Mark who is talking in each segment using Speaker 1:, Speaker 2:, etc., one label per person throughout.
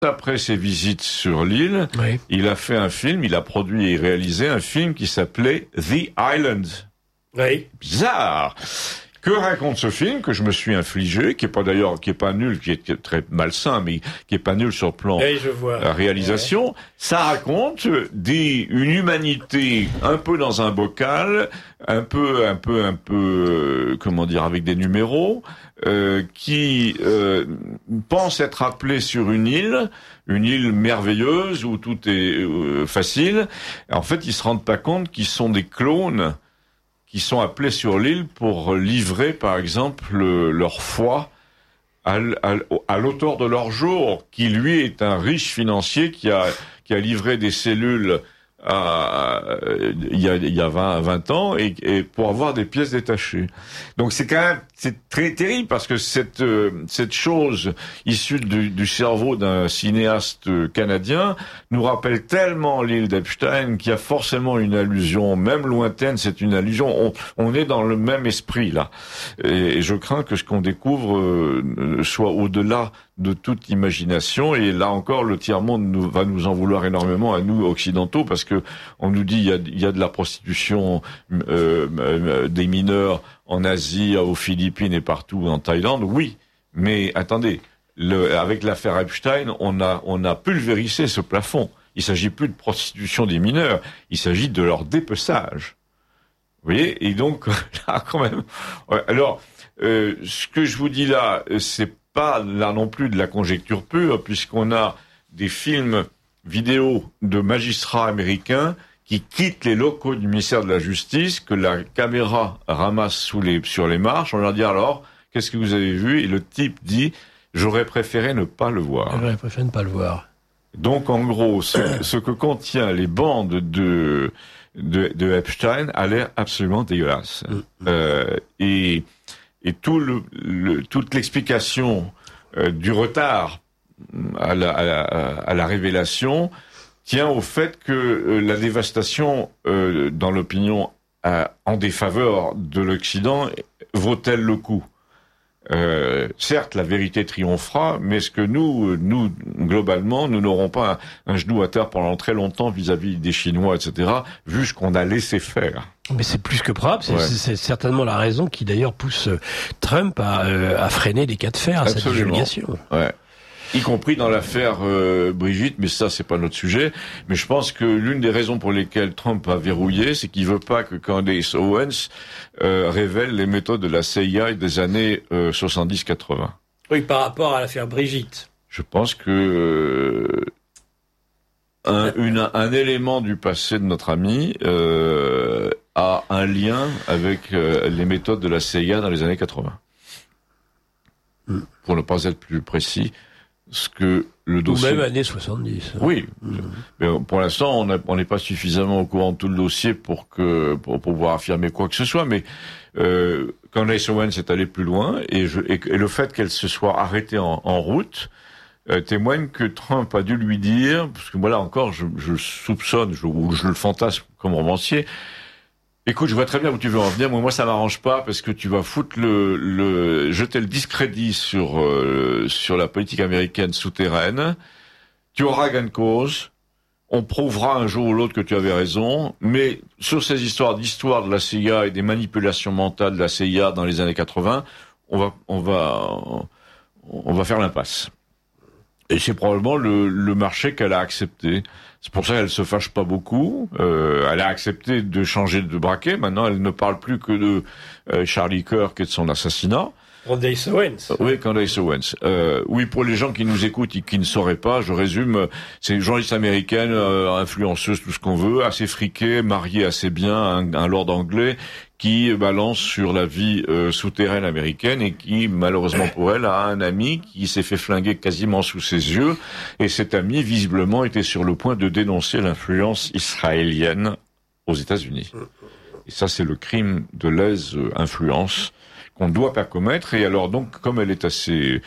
Speaker 1: après ses visites sur l'île, il a fait un film, il a produit et réalisé un film qui s'appelait The Island.
Speaker 2: Oui.
Speaker 1: Bizarre. Que raconte ce film que je me suis infligé, qui est pas nul, qui est très malsain, mais qui est pas nul sur le plan réalisation. Ça raconte une humanité un peu dans un bocal, un peu, comment dire, avec des numéros, qui pense être appelé sur une île merveilleuse où tout est facile. En fait, ils se rendent pas compte qu'ils sont des clones qui sont appelés sur l'île pour livrer, par exemple, leur foi à l'auteur de leur jour, qui lui est un riche financier qui a livré des cellules il y a 20 ans et pour avoir des pièces détachées. Donc c'est très terrible parce que cette chose issue du cerveau d'un cinéaste canadien nous rappelle tellement l'île d'Epstein qu'il y a forcément une allusion, même lointaine, c'est une allusion. On est dans le même esprit là. Et je crains que ce qu'on découvre soit au-delà de toute imagination, et là encore le tiers-monde va nous en vouloir énormément à nous occidentaux, parce que on nous dit il y a de la prostitution des mineurs en Asie, aux Philippines et partout en Thaïlande. Oui, mais attendez, avec l'affaire Epstein, on a pulvérisé ce plafond. Il s'agit plus de prostitution des mineurs, il s'agit de leur dépeçage. Vous voyez, et donc là quand même. Ouais, alors ce que je vous dis là, c'est pas là non plus de la conjecture pure, puisqu'on a des films vidéo de magistrats américains qui quittent les locaux du ministère de la Justice, que la caméra ramasse sur les marches. On leur dit alors, qu'est-ce que vous avez vu? Et le type dit, j'aurais préféré ne pas le voir.
Speaker 2: J'aurais préféré ne pas le voir.
Speaker 1: Donc en gros, ce que contient les bandes de Epstein a l'air absolument dégueulasse. Et toute l'explication du retard à la révélation tient au fait que la dévastation dans l'opinion en défaveur de l'Occident vaut-elle le coup? Certes, la vérité triomphera, mais est-ce que nous, globalement, nous n'aurons pas un genou à terre pendant très longtemps vis-à-vis des Chinois, etc., vu ce qu'on a laissé faire?
Speaker 2: Mais c'est plus que probable, c'est certainement la raison qui d'ailleurs pousse Trump à freiner les cas de fer à cette divulgation.
Speaker 1: Ouais. Y compris dans l'affaire Brigitte, mais ça c'est pas notre sujet. Mais je pense que l'une des raisons pour lesquelles Trump a verrouillé, c'est qu'il veut pas que Candace Owens révèle les méthodes de la CIA des années 70-80.
Speaker 2: Oui, par rapport à l'affaire Brigitte.
Speaker 1: Je pense que un élément du passé de notre ami a un lien avec les méthodes de la CIA dans les années 80. Pour ne pas être plus précis, ce que le dossier...
Speaker 2: Ou même années 70.
Speaker 1: Oui. Mais pour l'instant, on n'est pas suffisamment au courant de tout le dossier pour pouvoir affirmer quoi que ce soit, mais Candace Owens est allée plus loin, et le fait qu'elle se soit arrêtée en route témoigne que Trump a dû lui dire, parce que voilà encore, je soupçonne, ou je le fantasme comme romancier, écoute, je vois très bien où tu veux en venir, mais moi ça m'arrange pas parce que tu vas foutre jeter le discrédit sur la politique américaine souterraine. Tu auras gain de cause. On prouvera un jour ou l'autre que tu avais raison, mais sur ces histoires de la CIA et des manipulations mentales de la CIA dans les années 80, on va faire l'impasse. Et c'est probablement le marché qu'elle a accepté. C'est pour ça qu'elle se fâche pas beaucoup. Elle a accepté de changer de braquet. Maintenant, elle ne parle plus que de Charlie Kirk et de son assassinat.
Speaker 2: Candace Owens.
Speaker 1: Oui, Candace Owens. Oui, pour les gens qui nous écoutent et qui ne sauraient pas, je résume, c'est une journaliste américaine, influenceuse, tout ce qu'on veut, assez friquée, mariée assez bien, un lord anglais, qui balance sur la vie souterraine américaine et qui, malheureusement pour elle, a un ami qui s'est fait flinguer quasiment sous ses yeux. Et cet ami, visiblement, était sur le point de dénoncer l'influence israélienne aux États-Unis. Et ça, c'est le crime de lèse-influence qu'on ne doit pas commettre. Et alors donc, comme elle est assez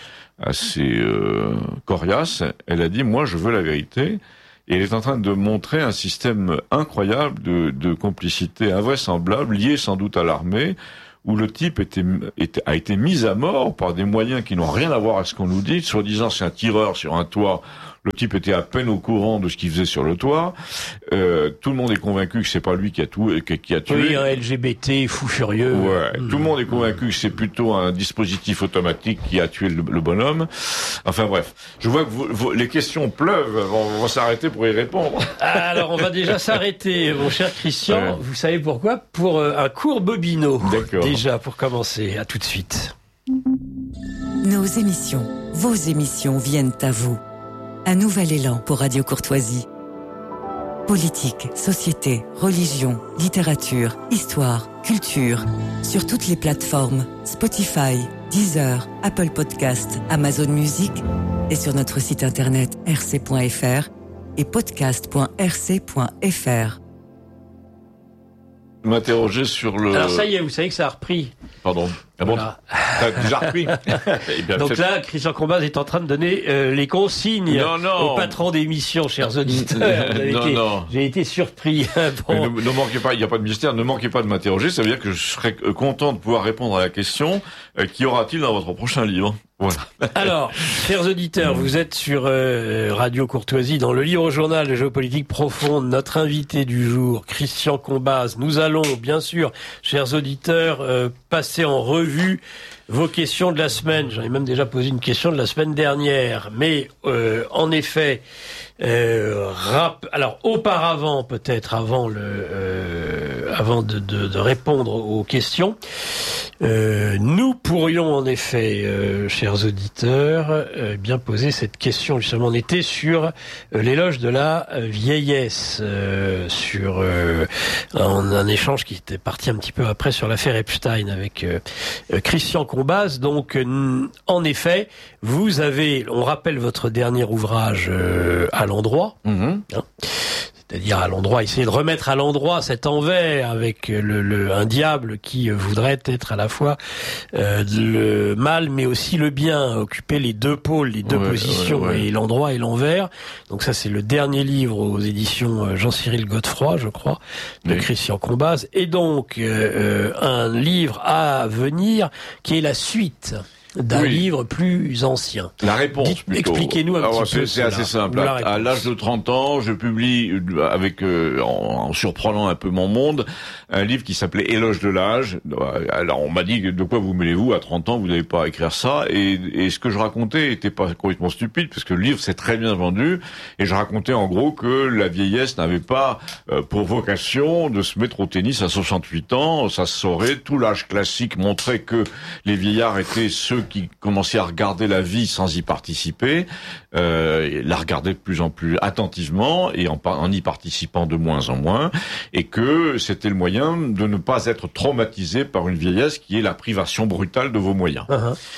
Speaker 1: coriace, elle a dit, moi, je veux la vérité. Et elle est en train de montrer un système incroyable de complicité invraisemblable, lié sans doute à l'armée, où le type a été mis à mort par des moyens qui n'ont rien à voir avec ce qu'on nous dit. Soi-disant, c'est un tireur sur un toit. Le type était à peine au courant de ce qu'il faisait sur le toit. Tout le monde est convaincu que c'est pas lui qui a tué.
Speaker 2: Oui, un LGBT fou furieux.
Speaker 1: Ouais. Tout le monde est convaincu que c'est plutôt un dispositif automatique qui a tué le bonhomme. Enfin bref, je vois que les questions pleuvent. On va s'arrêter pour y répondre.
Speaker 2: Alors on va déjà s'arrêter, mon cher Christian. Ouais. Vous savez pourquoi ? Pour un court bobino. D'accord. Déjà pour commencer. À tout de suite.
Speaker 3: Nos émissions, vos émissions viennent à vous. Un nouvel élan pour Radio Courtoisie. Politique, société, religion, littérature, histoire, culture. Sur toutes les plateformes, Spotify, Deezer, Apple Podcast, Amazon Music et sur notre site internet rc.fr et podcast.rc.fr.
Speaker 1: M'interroger sur le...
Speaker 2: Alors ça y est, vous savez que ça a repris.
Speaker 1: Pardon. Ah bon, voilà. T'as déjà repris.
Speaker 2: Donc là, Christian Combaz est en train de donner les consignes au patron d'émission, chers auditeurs. J'ai été surpris.
Speaker 1: Bon. Ne manquez pas, il n'y a pas de mystère, ne manquez pas de m'interroger. Ça veut dire que je serais content de pouvoir répondre à la question qu'y aura-t-il dans votre prochain livre ? Voilà.
Speaker 2: Alors, chers auditeurs, vous êtes sur Radio Courtoisie dans le livre journal de géopolitique profonde. Notre invité du jour, Christian Combaz. Nous allons, bien sûr, chers auditeurs, passer en revue vos questions de la semaine. J'en ai même déjà posé une question de la semaine dernière. Mais en effet, alors auparavant, peut-être avant de répondre aux questions, nous pourrions en effet, chers auditeurs, bien poser cette question. Justement, on était sur l'éloge de la vieillesse, sur un échange qui était parti un petit peu après sur l'affaire Epstein avec Christian Combaz. Donc, en effet, vous avez, on rappelle votre dernier ouvrage à l'endroit, c'est-à-dire à l'endroit, essayer de remettre à l'endroit cet envers avec un diable qui voudrait être à la fois le mal mais aussi le bien, occuper les deux pôles, les deux positions, et l'endroit et l'envers. Donc ça, c'est le dernier livre aux éditions Jean-Cyril Godefroy, je crois, de Christian Combaz, et donc un livre à venir qui est la suite d'un livre plus ancien.
Speaker 1: La réponse, plutôt.
Speaker 2: Expliquez-nous un petit peu.
Speaker 1: C'est assez simple. À l'âge de 30 ans, je publie, en surprenant un peu mon monde, un livre qui s'appelait Éloge de l'âge. Alors, on m'a dit, de quoi vous mêlez-vous? À 30 ans, vous n'allez pas écrire ça. Et ce que je racontais était pas complètement stupide, parce que le livre s'est très bien vendu. Et je racontais, en gros, que la vieillesse n'avait pas pour vocation de se mettre au tennis à 68 ans. Ça se saurait. Tout l'âge classique montrait que les vieillards étaient ceux qui commençaient à regarder la vie sans y participer, la regarder de plus en plus attentivement et en y participant de moins en moins, et que c'était le moyen de ne pas être traumatisé par une vieillesse qui est la privation brutale de vos moyens.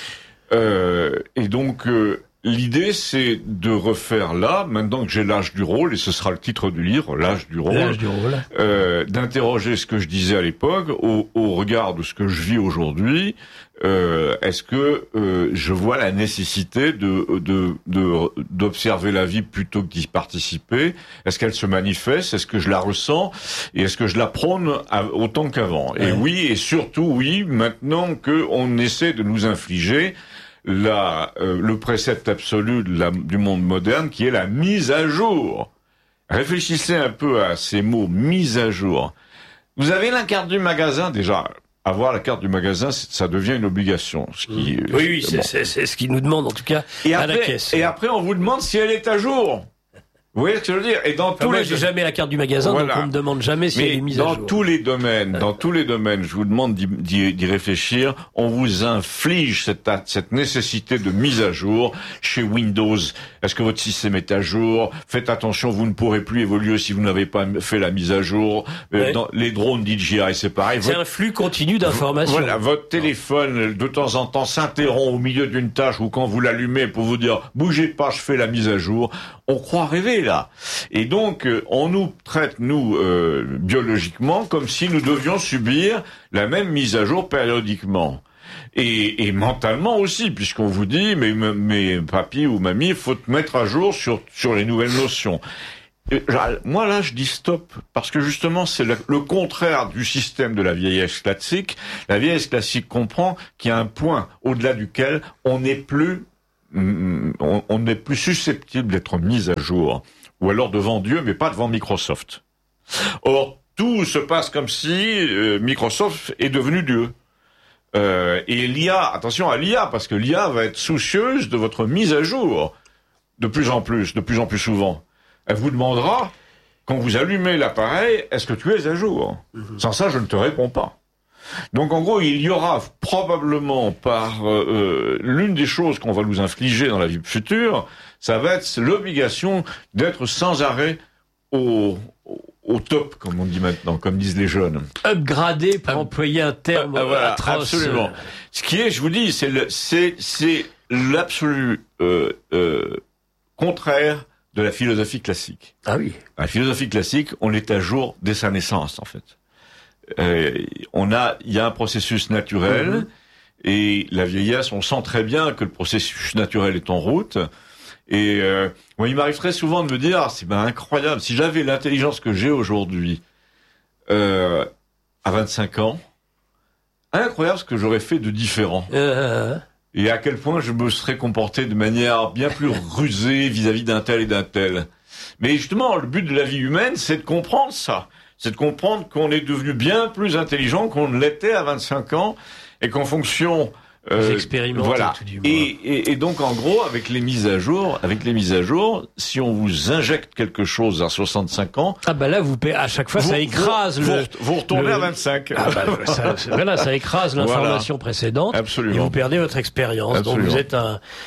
Speaker 1: Et donc l'idée, c'est de refaire là, maintenant que j'ai l'âge du rôle, et ce sera le titre du livre, l'âge du rôle, d'interroger ce que je disais à l'époque au regard de ce que je vis aujourd'hui. Est-ce que je vois la nécessité d'observer la vie plutôt que d'y participer? Est-ce qu'elle se manifeste? Est-ce que je la ressens? Et est-ce que je la prône autant qu'avant? Et oui, et surtout oui, maintenant que on essaie de nous infliger le précepte absolu du monde moderne, qui est la mise à jour. Réfléchissez un peu à ces mots, mise à jour. Vous avez la carte du magasin, déjà. Avoir la carte du magasin, ça devient une obligation.
Speaker 2: Oui, c'est ce qu'ils nous demandent, en tout cas, à la caisse.
Speaker 1: Et après, on vous demande si elle est à jour. Vous voyez ce que je veux dire? Et dans tous
Speaker 2: moi, j'ai jamais la carte du magasin, donc on me demande jamais si elle est mise à jour.
Speaker 1: Dans tous les domaines, je vous demande d'y réfléchir. On vous inflige cette nécessité de mise à jour. Chez Windows, est-ce que votre système est à jour? Faites attention, vous ne pourrez plus évoluer si vous n'avez pas fait la mise à jour. Dans les drones DJI, c'est pareil.
Speaker 2: C'est un flux continu d'informations.
Speaker 1: Voilà, votre téléphone, de temps en temps, s'interrompt au milieu d'une tâche ou quand vous l'allumez pour vous dire, bougez pas, je fais la mise à jour. On croit rêver, là. Et donc, on nous traite, biologiquement, comme si nous devions subir la même mise à jour périodiquement. Et mentalement aussi, puisqu'on vous dit, mais papy ou mamie, faut te mettre à jour sur les nouvelles notions. Moi, là, je dis stop, parce que justement, c'est le contraire du système de la vieillesse classique. La vieillesse classique comprend qu'il y a un point au-delà duquel on n'est plus on n'est plus susceptible d'être mis à jour, ou alors devant Dieu, mais pas devant Microsoft. Or, tout se passe comme si Microsoft est devenu Dieu. Et l'IA, attention à l'IA, parce que l'IA va être soucieuse de votre mise à jour, de plus en plus souvent. Elle vous demandera, quand vous allumez l'appareil, est-ce que tu es à jour ? Sans ça, je ne te réponds pas. Donc en gros, il y aura probablement par l'une des choses qu'on va nous infliger dans la vie future, ça va être l'obligation d'être sans arrêt au top, comme on dit maintenant, comme disent les jeunes.
Speaker 2: Upgradé, pour employer un terme atroce.
Speaker 1: Absolument. Ce qui est, je vous dis, c'est l'absolu contraire de la philosophie classique.
Speaker 2: Ah oui.
Speaker 1: La philosophie classique, on est à jour dès sa naissance, en fait. Il y a un processus naturel, et la vieillesse, on sent très bien que le processus naturel est en route. Et moi, il m'arrive très souvent de me dire, c'est incroyable, si j'avais l'intelligence que j'ai aujourd'hui, à 25 ans, incroyable ce que j'aurais fait de différent. Et à quel point je me serais comporté de manière bien plus rusée vis-à-vis d'un tel et d'un tel. Mais justement, le but de la vie humaine, c'est de comprendre ça. C'est de comprendre qu'on est devenu bien plus intelligent qu'on ne l'était à 25 ans, et qu'en fonction...
Speaker 2: voilà. Tout du moins.
Speaker 1: Et donc, en gros, avec les mises à jour, si on vous injecte quelque chose à 65 ans...
Speaker 2: Ah bah là, à chaque fois, ça écrase
Speaker 1: vous retournez à 25.
Speaker 2: Ah bah, ça écrase l'information précédente.
Speaker 1: Absolument.
Speaker 2: Et vous perdez votre expérience. Absolument. Donc vous êtes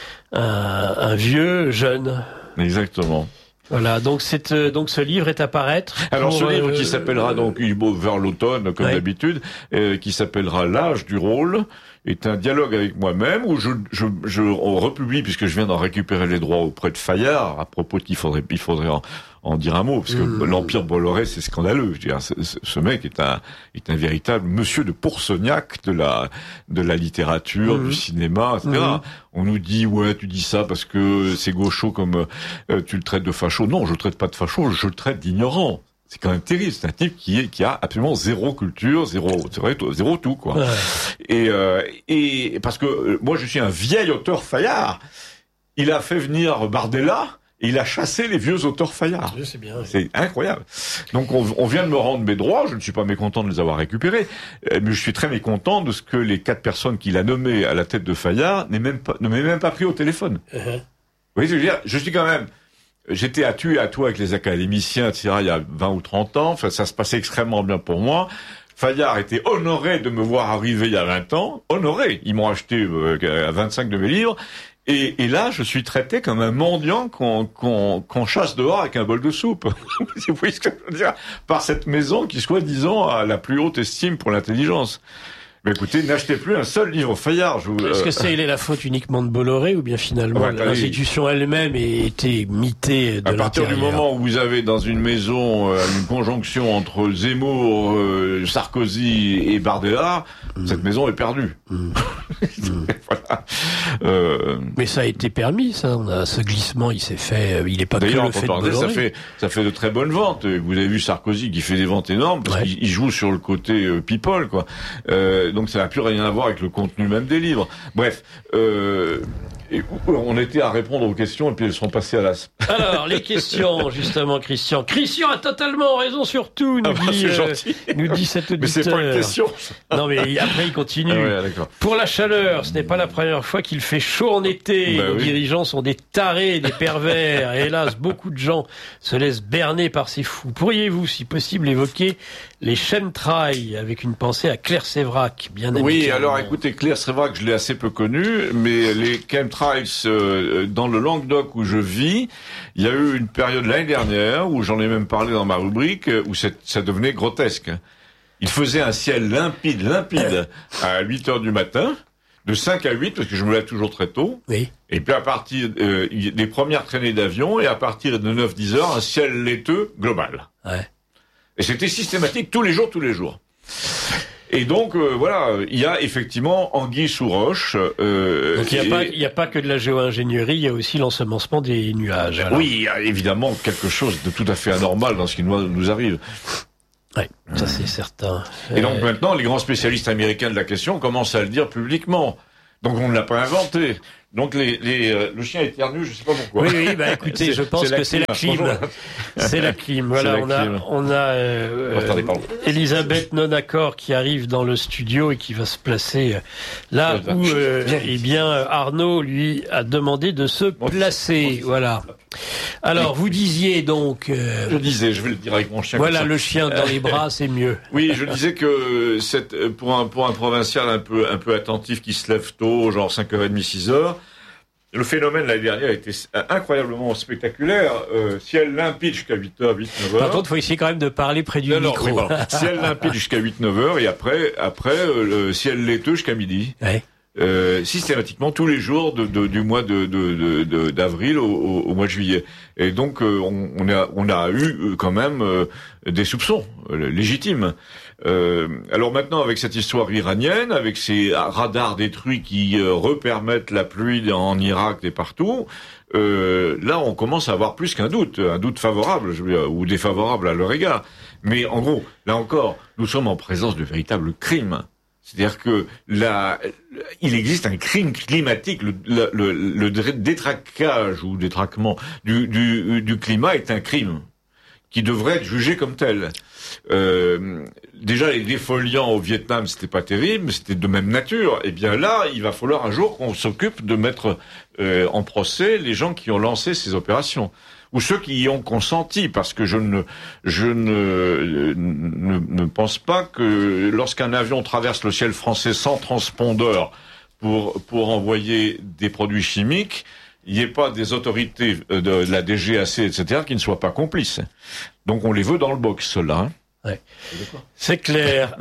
Speaker 2: un vieux jeune.
Speaker 1: Exactement.
Speaker 2: Voilà, donc ce livre est à paraître.
Speaker 1: Alors ce livre qui s'appellera donc vers l'automne comme d'habitude, qui s'appellera L'âge du rôle, est un dialogue avec moi-même où je republie, puisque je viens d'en récupérer les droits auprès de Fayard, à propos qu'il faudrait en dire un mot, parce que l'Empire Bolloré, c'est scandaleux. Je veux dire, ce mec est un véritable monsieur de Pourceaugnac de la littérature, du cinéma, etc. On nous dit, ouais, tu dis ça parce que c'est gaucho comme tu le traites de facho. Non, je le traite pas de facho, je le traite d'ignorant. C'est quand même terrible. C'est un type qui a absolument zéro culture, zéro tout, quoi. Ouais. Et parce que moi, je suis un vieil auteur Fayard. Il a fait venir Bardella et il a chassé les vieux auteurs Fayard.
Speaker 2: Je sais bien.
Speaker 1: C'est incroyable. Donc, on vient de me rendre mes droits. Je ne suis pas mécontent de les avoir récupérés, mais je suis très mécontent de ce que les 4 personnes qu'il a nommées à la tête de Fayard ne m'aient même pas pris au téléphone. Vous voyez ce que je veux dire? Je suis quand même... J'étais à tout avec les académiciens, etc., il y a 20 ou 30 ans. Enfin, ça se passait extrêmement bien pour moi. Fayard était honoré de me voir arriver il y a 20 ans. Honoré. Ils m'ont acheté 25 de mes livres. Et là, je suis traité comme un mendiant qu'on chasse dehors avec un bol de soupe. Vous voyez ce que je veux dire? Par cette maison qui, soi-disant, a la plus haute estime pour l'intelligence. Mais écoutez, n'achetez plus un seul livre Fayard.
Speaker 2: Est-ce que c'est la faute uniquement de Bolloré ou bien finalement l'institution elle-même était mitée de l'intérieur?
Speaker 1: À partir du moment où vous avez dans une maison une conjonction entre Zemmour, Sarkozy et Bardella, cette maison est perdue. Voilà.
Speaker 2: Mais ça a été permis, ça. Ce glissement, il s'est fait. Il n'est pas que le fait de Bolloré.
Speaker 1: Ça fait de très bonnes ventes. Vous avez vu Sarkozy qui fait des ventes énormes parce qu'il joue sur le côté people, quoi. Donc ça n'a plus rien à voir avec le contenu même des livres. Bref, on était à répondre aux questions et puis elles sont passées à l'as.
Speaker 2: Alors, les questions, justement, Christian. Christian a totalement raison sur tout, nous dit cet auditeur.
Speaker 1: Mais c'est pas une question.
Speaker 2: Non, mais après, il continue. Ah ouais, pour la chaleur, ce n'est pas la première fois qu'il fait chaud en été. Nos dirigeants sont des tarés, des pervers. Et hélas, beaucoup de gens se laissent berner par ces fous. Pourriez-vous, si possible, évoquer les chemtrails avec une pensée à Claire Sévrac, bien amicalement?
Speaker 1: Oui, alors écoutez, Claire Sévrac, je l'ai assez peu connue, mais les chemtrails dans le Languedoc où je vis, il y a eu une période l'année dernière où j'en ai même parlé dans ma rubrique où ça devenait grotesque. Il faisait un ciel limpide à 8h du matin, de 5 à 8 parce que je me lève toujours très tôt.
Speaker 2: Oui.
Speaker 1: Et puis à partir des premières traînées d'avion et à partir de 9-10 heures, un ciel laiteux global.
Speaker 2: Ouais.
Speaker 1: Et c'était systématique tous les jours. Et donc voilà, il y a effectivement anguille sous roche.
Speaker 2: Donc il y a pas que de la géo-ingénierie, il y a aussi l'ensemencement des nuages.
Speaker 1: Alors. Oui, il y a évidemment quelque chose de tout à fait anormal dans ce qui nous arrive.
Speaker 2: Oui, ça c'est certain.
Speaker 1: Et donc maintenant, les grands spécialistes américains de la question commencent à le dire publiquement. Donc on ne l'a pas inventé. Donc le chien éternue, je sais pas pourquoi.
Speaker 2: Oui, écoutez, je pense que c'est la clim. C'est la clim. Voilà, on a Elisabeth non-accord qui arrive dans le studio et qui va se placer là où, Arnaud lui a demandé de se placer. Voilà. Alors, vous disiez donc...
Speaker 1: Je vais le dire avec mon chien.
Speaker 2: Voilà, le chien dans les bras, c'est mieux.
Speaker 1: Oui, je disais que pour un provincial un peu attentif qui se lève tôt, genre 5h30, 6h, le phénomène l'année dernière a été incroyablement spectaculaire. Ciel limpide jusqu'à 8h, 9h.
Speaker 2: Par contre, il faut essayer quand même de parler près du micro.
Speaker 1: Oui, ciel limpide jusqu'à 8, 9h et après le ciel laiteux jusqu'à midi. Ouais. Systématiquement tous les jours du mois d'avril au mois de juillet. Et donc on a eu quand même des soupçons légitimes. Alors maintenant avec cette histoire iranienne, avec ces radars détruits qui repermettent la pluie en Irak et partout, là on commence à avoir plus qu'un doute favorable ou défavorable à leur égard. Mais en gros, là encore, nous sommes en présence de véritables crimes. C'est-à-dire que il existe un crime climatique. Le détraquage ou détraquement du climat est un crime qui devrait être jugé comme tel. Déjà, les défoliants au Vietnam, c'était pas terrible, mais c'était de même nature. Et bien là, il va falloir un jour qu'on s'occupe de mettre en procès les gens qui ont lancé ces opérations. Ou ceux qui y ont consenti, parce que je ne pense pas que lorsqu'un avion traverse le ciel français sans transpondeur pour envoyer des produits chimiques, il n'y ait pas des autorités de la DGAC, etc., qui ne soient pas complices. Donc on les veut dans le box, ceux-là. Hein.
Speaker 2: Ouais. C'est clair.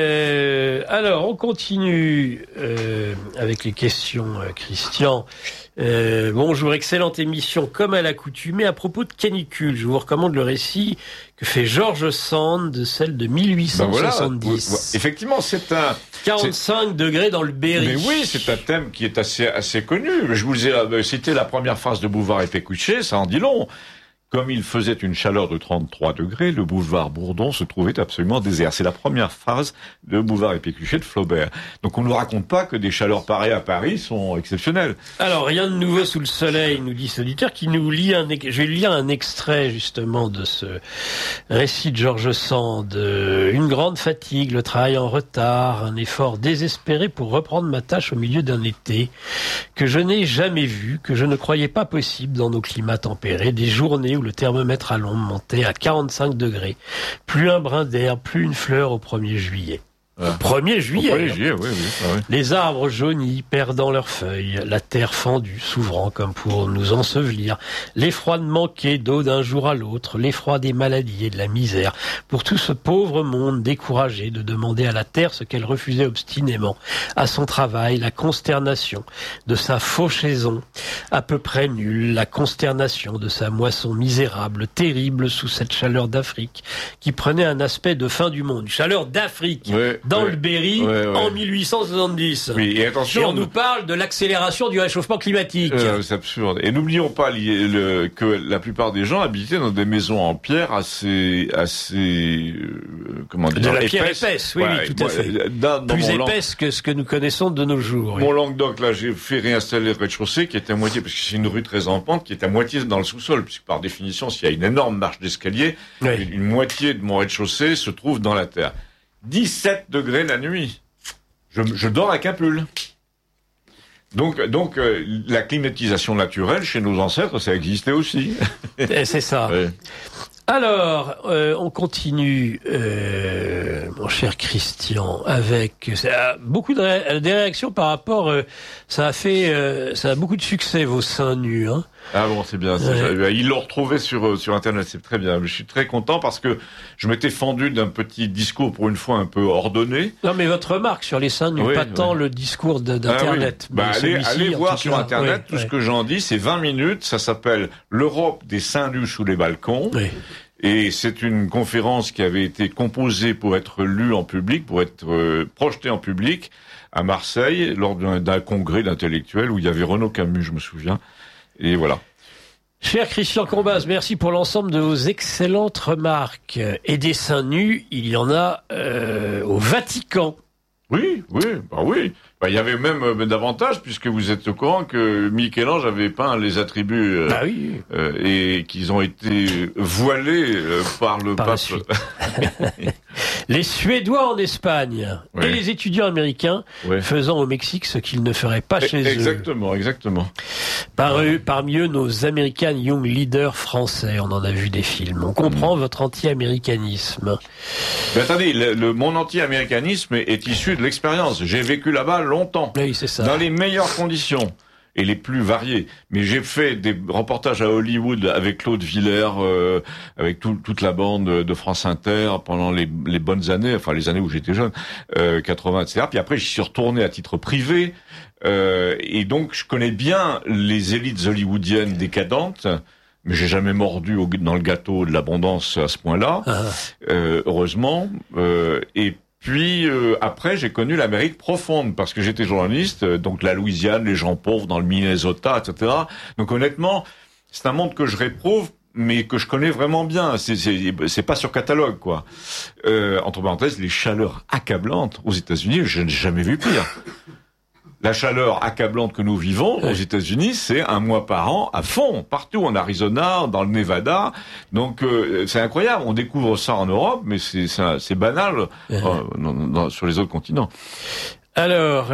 Speaker 2: Alors, on continue avec les questions, Christian. Bonjour, excellente émission comme à l'accoutumée. À propos de canicule, je vous recommande le récit que fait George Sand de celle de 1870.
Speaker 1: Voilà. Effectivement, c'est un
Speaker 2: 45 degrés dans le Berry.
Speaker 1: Mais oui, c'est un thème qui est assez connu. Je vous ai cité la première phrase de Bouvard et Pécuchet, ça en dit long. Comme il faisait une chaleur de 33 degrés, le boulevard Bourdon se trouvait absolument désert. C'est la première phrase de Bouvard et Pécuchet de Flaubert. Donc on ne nous raconte pas que des chaleurs pareilles à Paris sont exceptionnelles.
Speaker 2: Alors, rien de nouveau sous le soleil, nous dit cet auditeur, qui nous lit je vais lui lire un extrait justement de ce récit de George Sand. Une grande fatigue, le travail en retard, un effort désespéré pour reprendre ma tâche au milieu d'un été que je n'ai jamais vu, que je ne croyais pas possible dans nos climats tempérés, des journées où le thermomètre à l'ombre montait à 45 degrés. Plus un brin d'air, plus une fleur au 1er juillet. Au 1er juillet.
Speaker 1: Au 1er juillet, oui.
Speaker 2: Les arbres jaunis, perdant leurs feuilles, la terre fendue, s'ouvrant comme pour nous ensevelir, l'effroi de manquer d'eau d'un jour à l'autre, l'effroi des maladies et de la misère, pour tout ce pauvre monde découragé de demander à la terre ce qu'elle refusait obstinément, à son travail, la consternation de sa fauchaison à peu près nulle, la consternation de sa moisson misérable, terrible sous cette chaleur d'Afrique, qui prenait un aspect de fin du monde. Une chaleur d'Afrique. Ouais. Dans le Berry, en 1870.
Speaker 1: Oui, et attention.
Speaker 2: Et on nous parle de l'accélération du réchauffement climatique.
Speaker 1: C'est absurde. Et n'oublions pas que la plupart des gens habitaient dans des maisons en pierre assez comment dire,
Speaker 2: de la pierre épaisse, oui, tout à fait. Plus épaisse que ce que nous connaissons de nos jours.
Speaker 1: Mon Languedoc, là, j'ai fait réinstaller le rez-de-chaussée qui est à moitié, parce que c'est une rue très en pente, qui est à moitié dans le sous-sol, puisque par définition, s'il y a une énorme marche d'escalier, une moitié de mon rez-de-chaussée se trouve dans la terre. 17 degrés la nuit. Je dors avec un pull. Donc, la climatisation naturelle chez nos ancêtres, ça existait aussi.
Speaker 2: C'est ça. Ouais. Alors, on continue, mon cher Christian, avec beaucoup des réactions par rapport. Ça a beaucoup de succès vos seins nus, hein.
Speaker 1: Ah bon, c'est bien. Ils l'ont retrouvé sur Internet, c'est très bien. Je suis très content parce que je m'étais fendu d'un petit discours pour une fois un peu ordonné.
Speaker 2: Non, mais votre remarque sur les seins nus, pas tant le discours d'Internet.
Speaker 1: Ah, oui. Allez voir sur Internet, tout ce que j'en dis, c'est 20 minutes. Ça s'appelle l'Europe des seins nus sous les balcons. Oui. Et c'est une conférence qui avait été composée pour être lue en public, pour être projetée en public à Marseille lors d'un congrès d'intellectuels où il y avait Renaud Camus, je me souviens. Et voilà.
Speaker 2: Cher Christian Combaz, merci pour l'ensemble de vos excellentes remarques. Et des seins nus, il y en a au Vatican.
Speaker 1: Oui. Il y avait même davantage, puisque vous êtes au courant que Michel-Ange avait peint les attributs et qu'ils ont été voilés par le pape.
Speaker 2: Les Suédois en Espagne et les étudiants américains faisant au Mexique ce qu'ils ne feraient pas chez eux.
Speaker 1: Exactement.
Speaker 2: Parmi eux, nos American Young Leaders français. On en a vu des films. On comprend votre anti-américanisme.
Speaker 1: Mais attendez, mon anti-américanisme est issu de l'expérience. J'ai vécu là-bas longtemps.
Speaker 2: Oui, c'est ça.
Speaker 1: Dans les meilleures conditions. Et les plus variés. Mais j'ai fait des reportages à Hollywood avec Claude Villers, avec toute la bande de France Inter pendant les bonnes années, enfin les années où j'étais jeune, 80, etc. Puis après, j'y suis retourné à titre privé. Et donc, je connais bien les élites hollywoodiennes décadentes, mais j'ai jamais mordu dans le gâteau de l'abondance à ce point-là, heureusement. Et puis après, j'ai connu l'Amérique profonde parce que j'étais journaliste, donc la Louisiane, les gens pauvres dans le Minnesota, etc. Donc honnêtement, c'est un monde que je réprouve, mais que je connais vraiment bien. C'est pas sur catalogue, quoi. Entre parenthèses, les chaleurs accablantes aux États-Unis, je n'ai jamais vu pire. La chaleur accablante que nous vivons aux États-Unis, c'est 1 mois par an à fond, partout en Arizona, dans le Nevada. Donc c'est incroyable. On découvre ça en Europe, mais c'est banal sur les autres continents.
Speaker 2: Alors,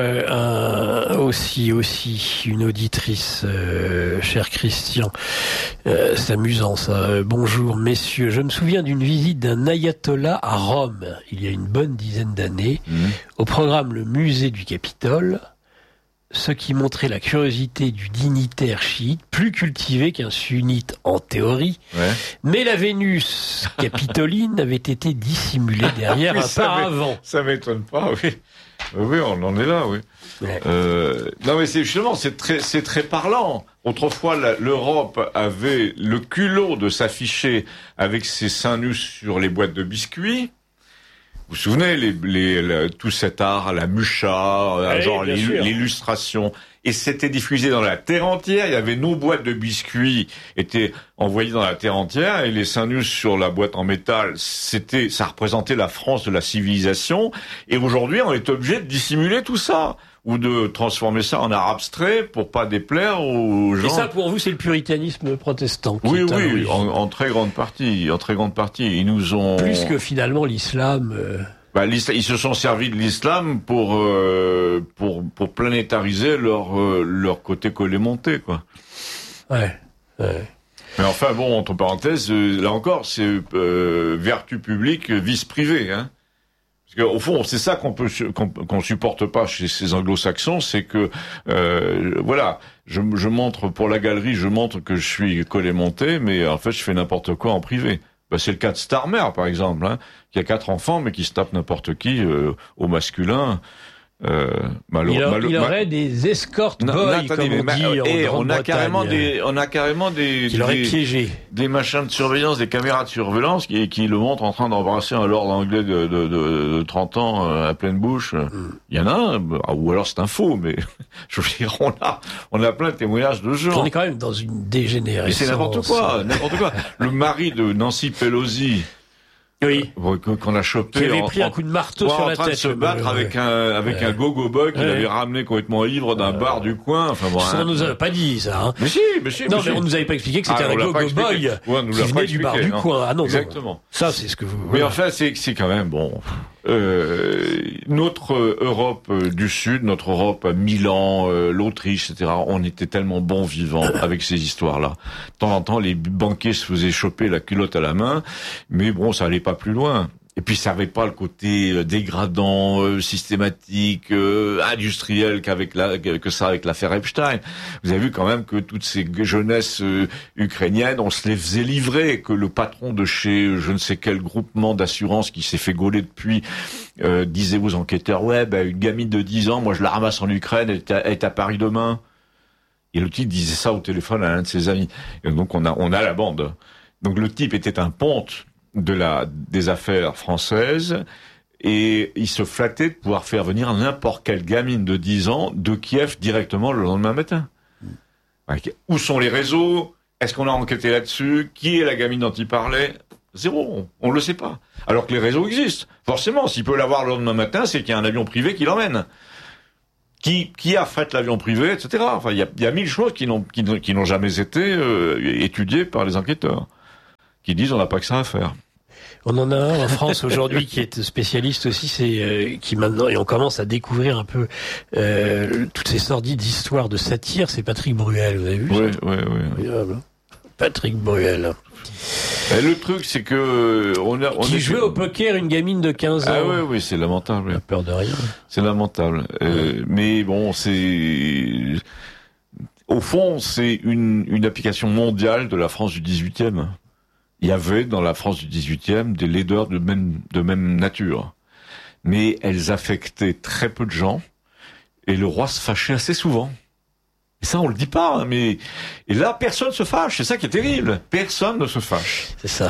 Speaker 2: aussi une auditrice, cher Christian, c'est amusant ça. Bonjour messieurs, je me souviens d'une visite d'un ayatollah à Rome, il y a une bonne dizaine d'années, au programme le musée du Capitole, ce qui montrait la curiosité du dignitaire chiite, plus cultivé qu'un sunnite en théorie, mais la Vénus capitoline avait été dissimulée derrière un paravent.
Speaker 1: Ça m'étonne pas, oui. Oui, on en est là, oui. Non, mais c'est très parlant. Autrefois, l'Europe avait le culot de s'afficher avec ses seins nus sur les boîtes de biscuits. Vous vous souvenez, tout cet art, la mucha, l'illustration. Et c'était diffusé dans la terre entière. Il y avait nos boîtes de biscuits étaient envoyées dans la terre entière et les seins nus sur la boîte en métal, ça représentait la France de la civilisation. Et aujourd'hui, on est obligé de dissimuler tout ça ou de transformer ça en art abstrait pour pas déplaire aux gens.
Speaker 2: Et ça, pour vous, c'est le puritanisme protestant.
Speaker 1: Oui, en très grande partie. Ils nous ont
Speaker 2: plus que finalement l'islam.
Speaker 1: Ils se sont servis de l'islam pour planétariser leur côté collé-monté, quoi.
Speaker 2: Ouais.
Speaker 1: Mais enfin bon, entre parenthèses, là encore, c'est vertu publique, vice privé, hein. Parce qu'au fond, c'est ça qu'on supporte pas chez ces anglo-saxons, c'est que je montre pour la galerie, je montre que je suis collé-monté, mais en fait, je fais n'importe quoi en privé. C'est le cas de Starmer, par exemple, hein, qui a 4 enfants, mais qui se tape n'importe qui au masculin.
Speaker 2: Il aurait des escort boys, comme on dit en Grande-Bretagne.
Speaker 1: On a carrément des machins de surveillance, des caméras de surveillance qui le montrent en train d'embrasser un lord anglais de 30 ans à pleine bouche. Il y en a un, ou alors c'est un faux, mais je veux dire, on a plein de témoignages de gens.
Speaker 2: On est quand même dans une dégénérescence.
Speaker 1: Mais c'est n'importe quoi. Le mari de Nancy Pelosi, qu'on a chopé,
Speaker 2: qui avait pris un coup de marteau sur la tête,
Speaker 1: en train de se battre avec un go-go boy qu'il avait ramené complètement ivre d'un bar du coin. Enfin bon,
Speaker 2: ça nous a pas dit ça. Hein.
Speaker 1: Mais si.
Speaker 2: Non, mais on nous avait pas expliqué que c'était un go-go boy qui venait du bar du coin. Ah non,
Speaker 1: exactement.
Speaker 2: Non. Ça, c'est ce que vous.
Speaker 1: Mais enfin, c'est quand même bon. Notre Europe du Sud, notre Europe à Milan, l'Autriche, etc. On était tellement bons vivants avec ces histoires-là. De temps en temps, les banquiers se faisaient choper la culotte à la main, mais bon, ça allait pas plus loin. Et puis ça avait pas le côté dégradant, systématique, industriel que ça avec l'affaire Epstein. Vous avez vu quand même que toutes ces jeunesses ukrainiennes, on se les faisait livrer, que le patron de chez je ne sais quel groupement d'assurance qui s'est fait gauler depuis disait aux enquêteurs une gamine de 10 ans, moi je la ramasse en Ukraine, elle est à Paris demain. Et le type disait ça au téléphone à un de ses amis. Et donc on a la bande. Donc le type était un ponte des affaires françaises et il se flattait de pouvoir faire venir n'importe quelle gamine de 10 ans de Kiev directement le lendemain matin. Où sont les réseaux? Est-ce qu'on a enquêté là-dessus? Qui est la gamine dont il parlait? Zéro. On ne le sait pas. Alors que les réseaux existent. Forcément, s'il peut l'avoir le lendemain matin, c'est qu'il y a un avion privé qui l'emmène. Qui affrète l'avion privé, etc. Enfin, il y a 1000 choses qui n'ont jamais été étudiées par les enquêteurs, qui disent on n'a pas que ça à faire.
Speaker 2: On en a un en France aujourd'hui qui est spécialiste aussi, c'est qui maintenant, et on commence à découvrir un peu toutes ces sordides histoires de satire, c'est Patrick Bruel, vous avez vu ça?
Speaker 1: Oui.
Speaker 2: Patrick Bruel.
Speaker 1: Et le truc, c'est que
Speaker 2: qui jouait au poker une gamine de 15 ans.
Speaker 1: Ah oui, c'est lamentable.
Speaker 2: On a peur de rien.
Speaker 1: C'est lamentable. Mais bon, au fond, c'est une application mondiale de la France du 18e. Il y avait dans la France du 18e des laideurs de même nature. Mais elles affectaient très peu de gens et le roi se fâchait assez souvent. Et ça, on le dit pas, hein, mais... Et là, personne se fâche, c'est ça qui est terrible. Personne ne se fâche.
Speaker 2: C'est ça.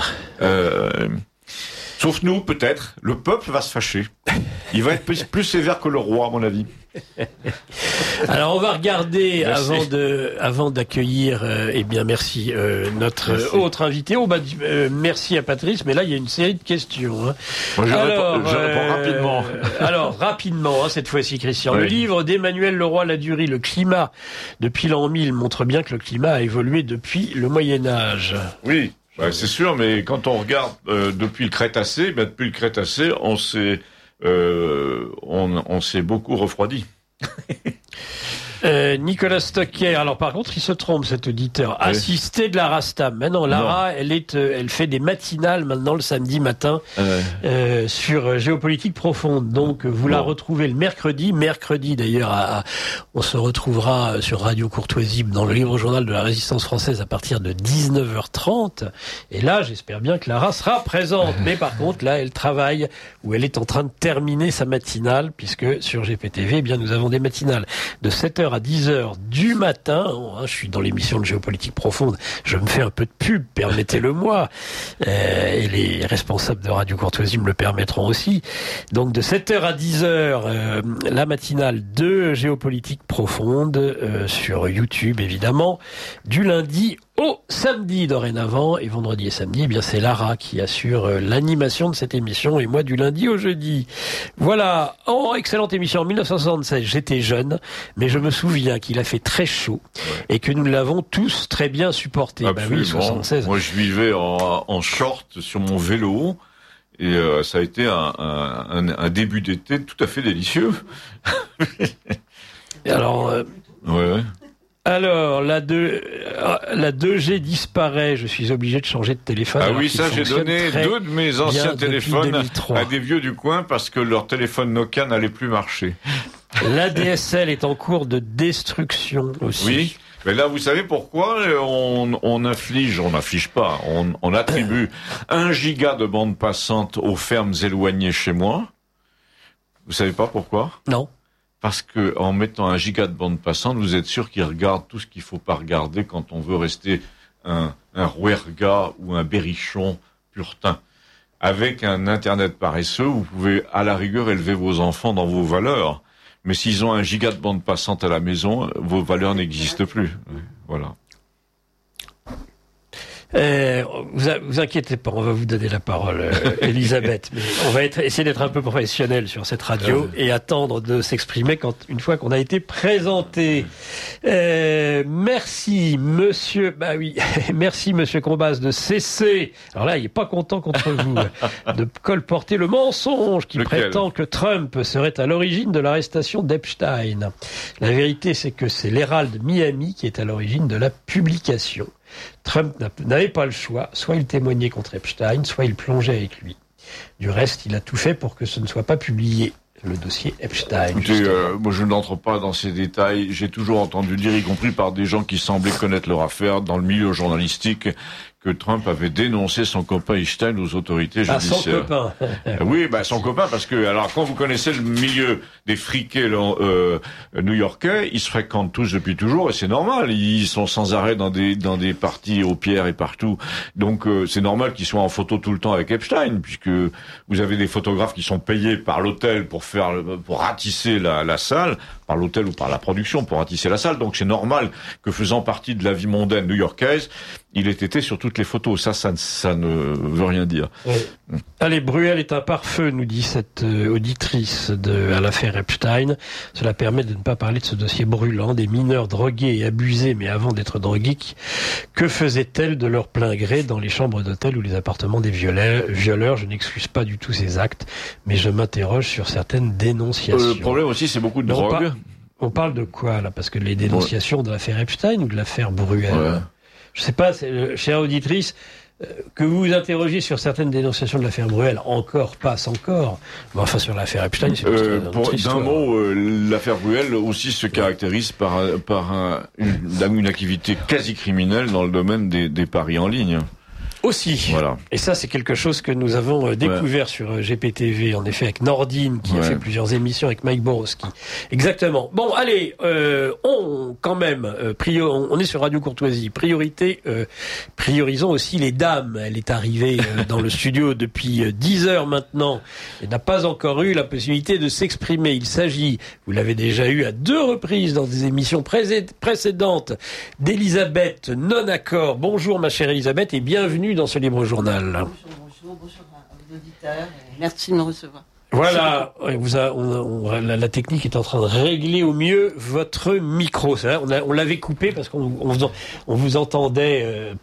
Speaker 1: Sauf nous, peut-être. Le peuple va se fâcher. Il va être plus sévère que le roi, à mon avis.
Speaker 2: Alors, on va regarder, avant d'accueillir, merci, notre autre invité. Merci à Patrice, mais là, il y a une série de questions. Hein.
Speaker 1: Moi, je réponds rapidement.
Speaker 2: Alors, rapidement, cette fois-ci, Christian. Oui. Le livre d'Emmanuel Leroy-Ladurie, Le climat, depuis l'an 1000, montre bien que le climat a évolué depuis le Moyen-Âge.
Speaker 1: Oui. C'est sûr, mais quand on regarde depuis le Crétacé, on s'est beaucoup refroidi.
Speaker 2: Nicolas Stocker, alors par contre il se trompe cet auditeur, assisté de Lara Stam. Maintenant Lara, elle fait des matinales maintenant le samedi matin sur Géopolitique Profonde, donc vous la retrouvez le mercredi d'ailleurs, on se retrouvera sur Radio Courtoisie dans le livre journal de la Résistance française à partir de 19h30, et là j'espère bien que Lara sera présente, mais par contre là elle travaille, ou elle est en train de terminer sa matinale, puisque sur GPTV nous avons des matinales de 7h à 10h du matin. Je suis dans l'émission de Géopolitique Profonde, je me fais un peu de pub, permettez-le-moi, et les responsables de Radio Courtoisie me le permettront aussi. Donc de 7h à 10h, la matinale de Géopolitique Profonde sur YouTube évidemment, du lundi au samedi dorénavant, et vendredi et samedi, c'est Lara qui assure l'animation de cette émission, et moi du lundi au jeudi. Voilà, excellente émission. En 1976, j'étais jeune, mais je me souviens qu'il a fait très chaud et que nous l'avons tous très bien supporté.
Speaker 1: Absolument.
Speaker 2: 76.
Speaker 1: Moi, je vivais en short sur mon vélo. Et ça a été un début d'été tout à fait délicieux.
Speaker 2: Et alors, Alors, la 2G disparaît, je suis obligé de changer de téléphone.
Speaker 1: Ah oui, ça, j'ai donné 2 de mes anciens téléphones à des vieux du coin parce que leur téléphone Nokia n'allait plus marcher.
Speaker 2: L'ADSL est en cours de destruction aussi.
Speaker 1: Oui, mais là, vous savez pourquoi on attribue 1 giga de bande passante aux fermes éloignées chez moi. Vous savez pas pourquoi?
Speaker 2: Non.
Speaker 1: Parce que en mettant 1 giga de bande passante, vous êtes sûr qu'il regarde tout ce qu'il faut pas regarder quand on veut rester un rouergat ou un berrichon purtain. Avec un Internet paresseux, vous pouvez à la rigueur élever vos enfants dans vos valeurs. Mais s'ils ont 1 giga de bande passante à la maison, vos valeurs n'existent plus. Voilà.
Speaker 2: Vous inquiétez pas, on va vous donner la parole, Elisabeth. Mais on va essayer d'être un peu professionnel sur cette radio et attendre de s'exprimer une fois qu'on a été présenté. Merci, monsieur. Merci, monsieur Combas, de cesser. Alors là, il est pas content contre vous de colporter le mensonge qui prétend que Trump serait à l'origine de l'arrestation d'Epstein. La vérité, c'est que c'est l'Herald Miami qui est à l'origine de la publication. Trump n'avait pas le choix, soit il témoignait contre Epstein, soit il plongeait avec lui. Du reste, il a tout fait pour que ce ne soit pas publié, le dossier Epstein.
Speaker 1: Écoutez, moi je n'entre pas dans ces détails, j'ai toujours entendu dire, y compris par des gens qui semblaient connaître leur affaire dans le milieu journalistique, que Trump avait dénoncé son copain Epstein aux autorités judiciaires.
Speaker 2: Son copain.
Speaker 1: Oui, son copain, parce que, alors, quand vous connaissez le milieu des friqués new-yorkais, ils se fréquentent tous depuis toujours, et c'est normal. Ils sont sans arrêt dans des parties aux pierres et partout. Donc, c'est normal qu'ils soient en photo tout le temps avec Epstein, puisque vous avez des photographes qui sont payés par l'hôtel pour ratisser la salle, par l'hôtel ou par la production pour ratisser la salle. Donc, c'est normal que faisant partie de la vie mondaine new-yorkaise, il était sur toutes les photos. Ça ne veut rien dire.
Speaker 2: Oui. Allez, Bruel est un pare-feu, nous dit cette auditrice à l'affaire Epstein. Cela permet de ne pas parler de ce dossier brûlant, des mineurs drogués et abusés, mais avant d'être drogués, que faisaient-elles de leur plein gré dans les chambres d'hôtel ou les appartements des violeurs? Je n'excuse pas du tout ces actes, mais je m'interroge sur certaines dénonciations.
Speaker 1: Le problème aussi, c'est beaucoup de drogue.
Speaker 2: On parle de quoi, là? Parce que les dénonciations de l'affaire Epstein ou de l'affaire Bruel? Ouais. Je sais pas, chère auditrice, que vous vous interrogiez sur certaines dénonciations de l'affaire Bruel, passe encore. Mais enfin, sur l'affaire Epstein, c'est
Speaker 1: d'un mot, l'affaire Bruel aussi se caractérise par une activité quasi criminelle dans le domaine des paris en ligne.
Speaker 2: Aussi. Voilà. Et ça, c'est quelque chose que nous avons découvert sur GPTV, en effet, avec Nordine, qui a fait plusieurs émissions avec Mike Borowski. Exactement. Bon, allez, on est sur Radio Courtoisie. Priorisons aussi les dames. Elle est arrivée dans le studio depuis 10 heures maintenant et n'a pas encore eu la possibilité de s'exprimer. Il s'agit, vous l'avez déjà eu à 2 reprises dans des émissions précédentes, d'Elisabeth Non-Accord. Bonjour, ma chère Elisabeth, et bienvenue dans ce libre journal.
Speaker 4: Bonjour aux auditeurs. Merci de me recevoir.
Speaker 2: Voilà, la technique est en train de régler au mieux votre micro. On l'avait coupé parce qu'on vous entendait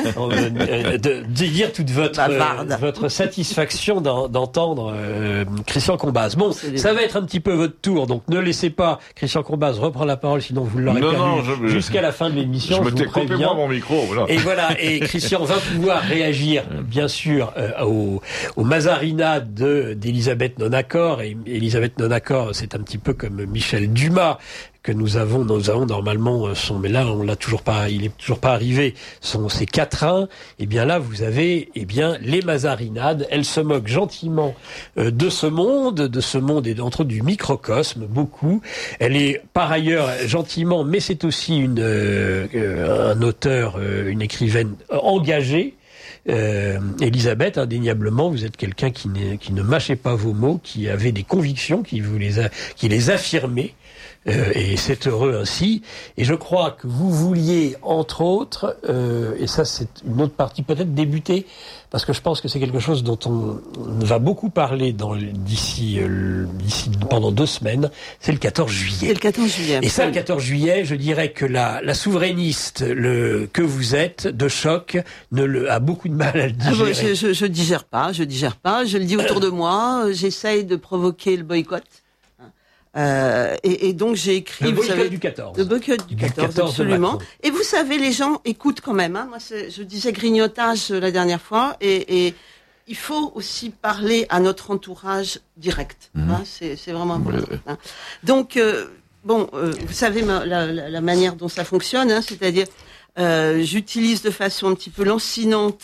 Speaker 2: dire toute votre satisfaction d'entendre Christian Combaz. Bon, ça va être un petit peu votre tour, donc ne laissez pas Christian Combaz reprendre la parole, sinon vous l'aurez perdu jusqu'à la fin de l'émission.
Speaker 1: Je me coupé moi mon micro. Voilà.
Speaker 2: Et Christian va pouvoir réagir, bien sûr, aux mazarinades d'Elisabeth Non-Accord, et Elisabeth Non-Accord, c'est un petit peu comme Michel Dumas que nous avons normalement mais là il est toujours pas arrivé, ses quatrains. Et bien là vous avez les mazarinades. Elle se moque gentiment de ce monde et entre autres du microcosme, beaucoup. Elle est par ailleurs gentiment, mais c'est aussi un auteur, une écrivaine engagée. Elisabeth, indéniablement, vous êtes quelqu'un qui ne mâchait pas vos mots, qui avait des convictions, qui les affirmait, et c'est heureux ainsi. Et je crois que vous vouliez, entre autres, et ça c'est une autre partie, peut-être débuter, parce que je pense que c'est quelque chose dont on va beaucoup parler d'ici pendant 2 semaines, c'est le 14 juillet.
Speaker 4: C'est le 14 juillet.
Speaker 2: Et ça, le 14 juillet, je dirais que la souverainiste que vous êtes, de choc, a beaucoup de mal à le digérer.
Speaker 4: Je digère pas, je le dis autour de moi, j'essaye de provoquer le boycott. Et donc j'ai écrit...
Speaker 2: Le boycott du 14.
Speaker 4: Le boycott du 14, absolument. Et vous savez, les gens écoutent quand même. Moi, je disais grignotage la dernière fois, et il faut aussi parler à notre entourage direct. C'est vraiment important. Donc, vous savez la manière dont ça fonctionne, c'est-à-dire j'utilise de façon un petit peu lancinante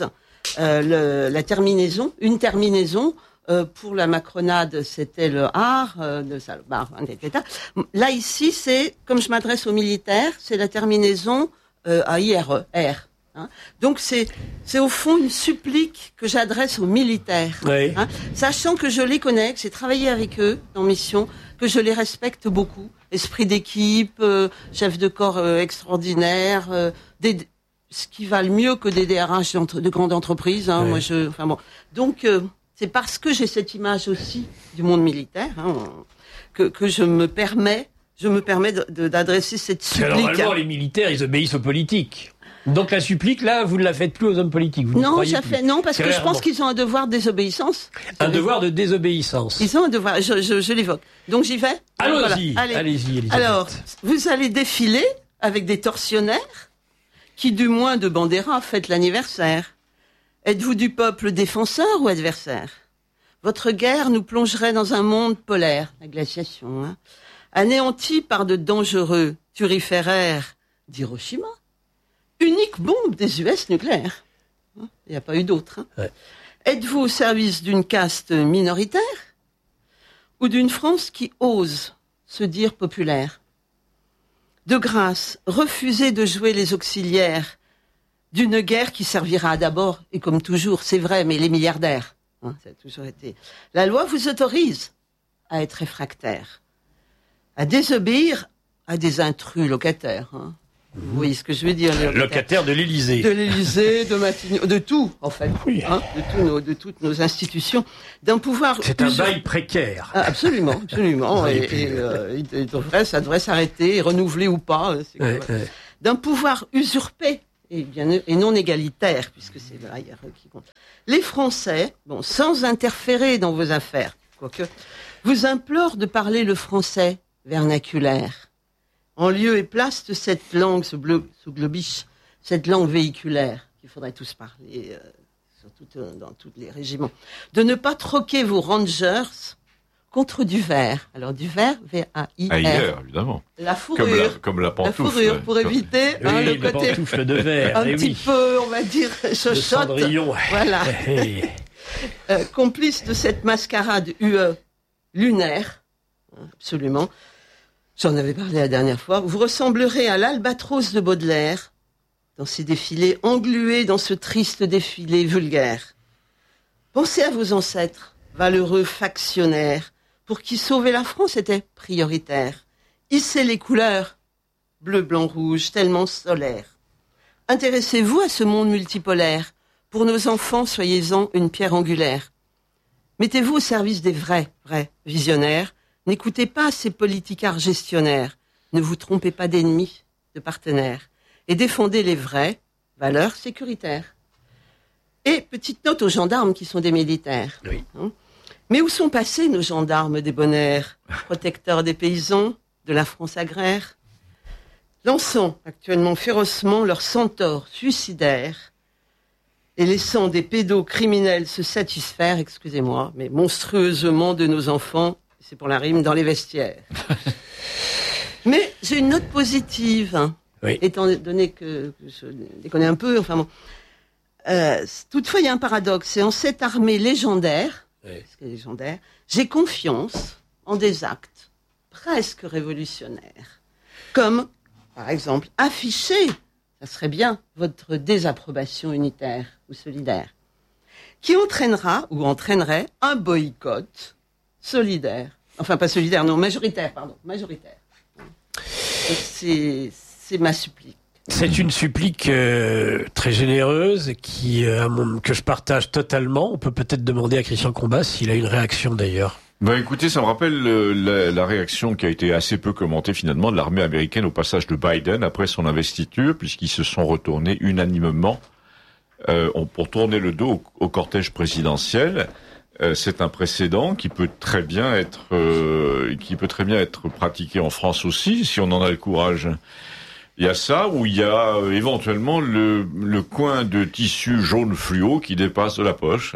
Speaker 4: la terminaison, une terminaison. Pour la macronade, c'était le art de Salomar, etc. Là, ici, c'est, comme je m'adresse aux militaires, c'est la terminaison à IRE, R. Donc, c'est au fond une supplique que j'adresse aux militaires.
Speaker 2: Oui.
Speaker 4: Sachant que je les connais, que j'ai travaillé avec eux en mission, que je les respecte beaucoup. Esprit d'équipe, chef de corps extraordinaire, ce qui valent mieux que des DRH de grandes entreprises. Oui. Donc, c'est parce que j'ai cette image aussi du monde militaire que je me permets d'adresser cette supplique.
Speaker 2: Normalement, les militaires, ils obéissent aux politiques. Donc la supplique, là, vous ne la faites plus aux hommes politiques.
Speaker 4: Non, parce que je pense qu'ils ont un devoir de désobéissance.
Speaker 2: Un devoir de désobéissance.
Speaker 4: Ils ont un devoir, je l'évoque. Donc j'y vais.
Speaker 2: Allons-y, allez-y, Elisabeth.
Speaker 4: Alors, vous allez défiler avec des tortionnaires qui, du moins de Bandera, fêtent l'anniversaire. Êtes-vous du peuple défenseur ou adversaire? Votre guerre nous plongerait dans un monde polaire, la glaciation, anéanti par de dangereux turiféraires d'Hiroshima, unique bombe des US nucléaires. Il n'y a pas eu d'autre.
Speaker 2: Ouais.
Speaker 4: Êtes-vous au service d'une caste minoritaire ou d'une France qui ose se dire populaire? De grâce, refusez de jouer les auxiliaires d'une guerre qui servira d'abord, et comme toujours, c'est vrai, mais les milliardaires. Ça a toujours été. La loi vous autorise à être réfractaire, à désobéir à des intrus locataires. Vous voyez ce que je veux dire?
Speaker 2: Locataire de l'Élysée.
Speaker 4: De l'Élysée, de Matignon, de tout, en fait.
Speaker 2: Oui.
Speaker 4: De toutes nos institutions. D'un pouvoir...
Speaker 2: C'est un bail précaire.
Speaker 4: Ah, absolument, absolument. Ça devrait s'arrêter, renouveler ou pas. D'un pouvoir usurpé et non égalitaire, puisque c'est là qui compte. Les Français, sans interférer dans vos affaires, quoique, vous implorent de parler le français vernaculaire, en lieu et place de cette langue, ce globish, cette langue véhiculaire qu'il faudrait tous parler, dans tous les régiments. De ne pas troquer vos rangers contre du verre. Alors du verre, V-A-I-R.
Speaker 1: Ailleurs, évidemment.
Speaker 4: La fourrure.
Speaker 1: Comme la pantoufle.
Speaker 4: La fourrure, pour éviter le côté...
Speaker 2: pantoufle de verre.
Speaker 4: Un petit peu, on va dire, chochotte.
Speaker 2: Cendrillon.
Speaker 4: Voilà. Complice de cette mascarade lunaire, absolument. J'en avais parlé la dernière fois. Vous ressemblerez à l'albatros de Baudelaire dans ces défilés englués dans ce triste défilé vulgaire. Pensez à vos ancêtres, valeureux factionnaires, pour qui sauver la France était prioritaire. Hissez les couleurs, bleu, blanc, rouge, tellement solaires. Intéressez-vous à ce monde multipolaire. Pour nos enfants, soyez-en une pierre angulaire. Mettez-vous au service des vrais visionnaires. N'écoutez pas ces politicards gestionnaires. Ne vous trompez pas d'ennemis, de partenaires. Et défendez les vraies valeurs sécuritaires. Et petite note aux gendarmes qui sont des militaires.
Speaker 2: Oui.
Speaker 4: Mais où sont passés nos gendarmes débonnaires, protecteurs des paysans, de la France agraire? Lançant actuellement férocement leurs centaures suicidaires et laissant des pédocriminels se satisfaire, excusez-moi, mais monstrueusement de nos enfants, c'est pour la rime, dans les vestiaires. Mais j'ai une note positive, étant donné que je les connais un peu, toutefois, il y a un paradoxe. C'est en cette armée légendaire, j'ai confiance en des actes presque révolutionnaires. Comme, par exemple, afficher, ça serait bien, votre désapprobation unitaire ou solidaire, qui entraînerait un boycott solidaire. Enfin, pas solidaire, non, majoritaire. C'est ma supplique.
Speaker 2: C'est une supplique très généreuse que je partage totalement. On peut peut-être demander à Christian Combas s'il a une réaction d'ailleurs.
Speaker 1: Écoutez, ça me rappelle la réaction qui a été assez peu commentée finalement de l'armée américaine au passage de Biden après son investiture, puisqu'ils se sont retournés unanimement pour tourner le dos au cortège présidentiel. C'est un précédent qui peut très bien être pratiqué en France aussi, si on en a le courage. Il y a ça, où il y a éventuellement le coin de tissu jaune fluo qui dépasse de la poche.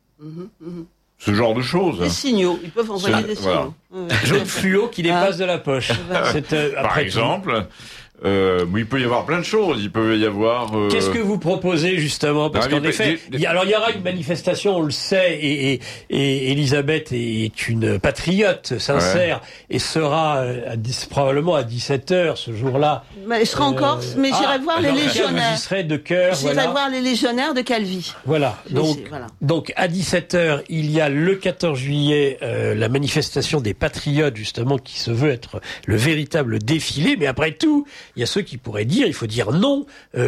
Speaker 1: Ce genre de choses.
Speaker 4: Des signaux, ils peuvent envoyer des signaux.
Speaker 2: Jaune fluo qui dépasse de la poche.
Speaker 1: Par exemple. Il peut y avoir plein de choses. Il peut y avoir.
Speaker 2: Qu'est-ce que vous proposez justement? Parce qu'en effet, il y aura une manifestation, on le sait, et Elisabeth est une patriote sincère et sera probablement à 17h ce jour-là.
Speaker 4: Mais je serai en Corse, mais j'irai voir les légionnaires.
Speaker 2: J'y serai de cœur.
Speaker 4: J'irai voir les légionnaires de Calvi.
Speaker 2: Voilà. Donc à 17h, il y a le 14 juillet la manifestation des patriotes justement qui se veut être le véritable défilé. Mais après tout, il y a ceux qui pourraient dire, il faut dire non à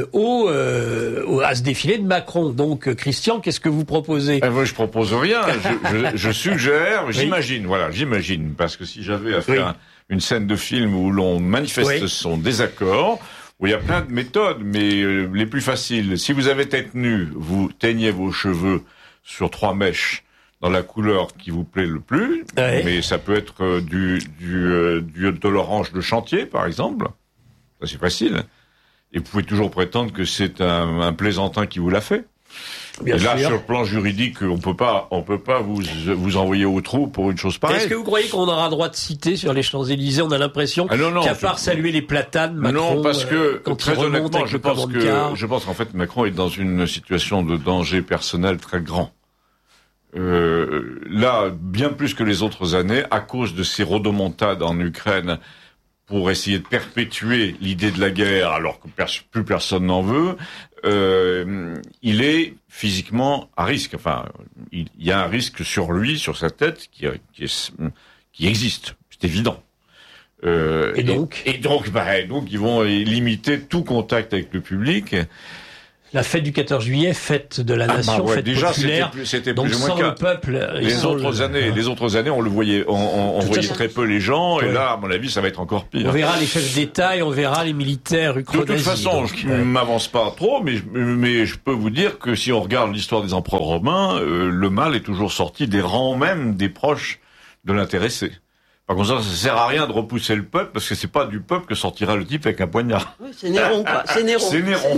Speaker 2: ce défilé de Macron. Donc, Christian, qu'est-ce que vous proposez?
Speaker 1: Moi, je propose rien. Je suggère, j'imagine, parce que si j'avais à faire une scène de film où l'on manifeste son désaccord, où il y a plein de méthodes, mais les plus faciles. Si vous avez tête nue, vous teignez vos cheveux sur 3 mèches dans la couleur qui vous plaît le plus, mais ça peut être de l'orange de chantier, par exemple. Ça, c'est facile. Et vous pouvez toujours prétendre que c'est un plaisantin qui vous l'a fait.
Speaker 2: Bien
Speaker 1: et là,
Speaker 2: sûr.
Speaker 1: sur le plan juridique, on peut pas vous envoyer au trou pour une chose pareille.
Speaker 2: Est-ce que vous croyez qu'on aura droit de citer sur les Champs-Élysées? On a l'impression qu'à part saluer les platanes, Macron,
Speaker 1: non, parce que
Speaker 2: quand
Speaker 1: très honnêtement, je pense qu'en fait Macron est dans une situation de danger personnel très grand. Là, bien plus que les autres années, à cause de ces rodomontades en Ukraine, pour essayer de perpétuer l'idée de la guerre alors que plus personne n'en veut, il est physiquement à risque. Enfin, il y a un risque sur lui, sur sa tête, qui existe. C'est évident.
Speaker 2: Et donc,
Speaker 1: ils vont limiter tout contact avec le public.
Speaker 2: La fête du 14 juillet, fête de la nation, fête
Speaker 1: déjà,
Speaker 2: populaire.
Speaker 1: C'était
Speaker 2: donc
Speaker 1: plus ou moins
Speaker 2: sans le peuple.
Speaker 1: Les autres années, on le voyait, on voyait très peu les gens, et là, à mon avis, ça va être encore pire.
Speaker 2: On verra les chefs d'État et on verra les militaires ukrainiens.
Speaker 1: De toute façon, je ne m'avance pas trop, mais je peux vous dire que si on regarde l'histoire des empereurs romains, le mal est toujours sorti des rangs même des proches de l'intéressé. Par contre, ça sert à rien de repousser le peuple, parce que c'est pas du peuple que sortira le type avec un poignard.
Speaker 4: Oui, c'est Néron, quoi. C'est Néron.